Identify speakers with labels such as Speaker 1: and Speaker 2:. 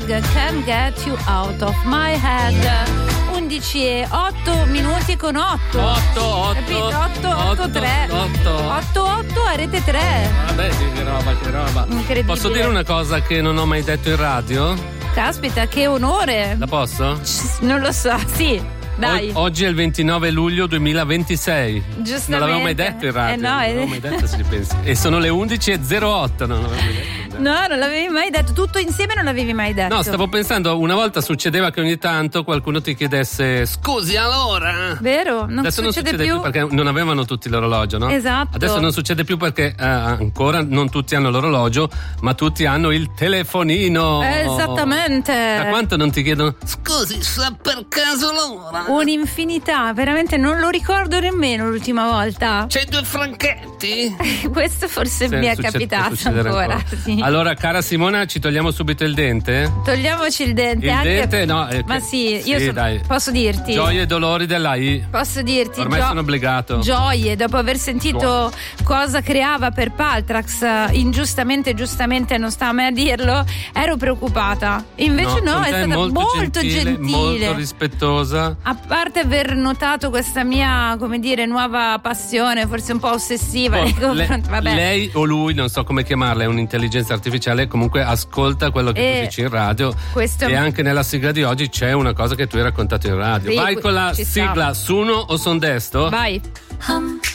Speaker 1: Greg, Can't Get You Out of My Head. 11:08 con 8. 8 3. 8 a Rete 3.
Speaker 2: Vabbè, che roba.
Speaker 1: Incredibile.
Speaker 2: Posso dire una cosa che non ho mai detto in radio?
Speaker 1: Caspita, che onore.
Speaker 2: La posso?
Speaker 1: Non lo so, sì. Dai.
Speaker 2: Oggi è il 29 luglio 2026.
Speaker 1: Giustamente.
Speaker 2: Non l'avevo mai detto in radio.
Speaker 1: No,
Speaker 2: non l'avevo mai detto, se ci pensi. E sono le 11:08. Non l'avevo mai detto.
Speaker 1: No, non l'avevi mai detto. Tutto insieme non l'avevi mai detto.
Speaker 2: No, stavo pensando, una volta succedeva che ogni tanto qualcuno ti chiedesse scusi allora.
Speaker 1: Vero?
Speaker 2: Adesso non succede più perché non avevano tutti l'orologio, no?
Speaker 1: Esatto.
Speaker 2: Adesso non succede più perché ancora non tutti hanno l'orologio, ma tutti hanno il telefonino.
Speaker 1: Esattamente.
Speaker 2: Da quanto non ti chiedono scusi, sa per caso l'ora?
Speaker 1: Un'infinità, veramente non lo ricordo nemmeno l'ultima volta.
Speaker 2: C'hai 2 franchetti?
Speaker 1: Questo forse mi è capitato ancora. Sì.
Speaker 2: Allora, cara Simona, ci togliamo subito il dente?
Speaker 1: Togliamoci il dente.
Speaker 2: Il dente, no.
Speaker 1: Ma sì, io
Speaker 2: dai.
Speaker 1: posso dirti.
Speaker 2: Gioie e dolori dell'AI.
Speaker 1: Posso dirti.
Speaker 2: Ormai sono obbligato.
Speaker 1: Gioie, dopo aver sentito cosa creava per Paltrax, ingiustamente, giustamente, non sta a me a dirlo, ero preoccupata. Invece no, è stata molto gentile.
Speaker 2: Molto rispettosa.
Speaker 1: A parte aver notato questa mia, come dire, nuova passione, forse un po' ossessiva nei confronti. Vabbè.
Speaker 2: Lei o lui, non so come chiamarla, è un'intelligenza artificiale, comunque ascolta quello che tu dici in radio. E anche nella sigla di oggi c'è una cosa che tu hai raccontato in radio.
Speaker 1: Sì,
Speaker 2: vai con la sigla, sono o son desto?
Speaker 1: Vai.